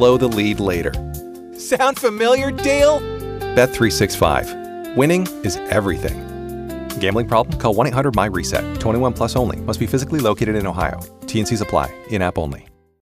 blow the lead later. Sound familiar, Dale? Bet365. Winning is everything. Gambling problem? Call 1-800-MY-RESET. 21 plus only. Must be physically located in Ohio. T&Cs apply. In-app only.